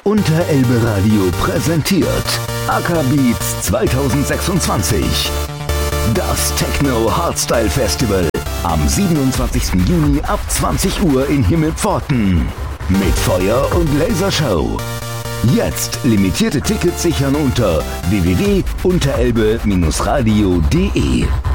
Unterelbe Radio präsentiert Acker Beats 2026. Das Techno Hardstyle Festival am 27. Juni ab 20 Uhr in Himmelpforten. Mit Feuer- und Lasershow. Jetzt limitierte Tickets sichern unter www.unterelbe-radio.de.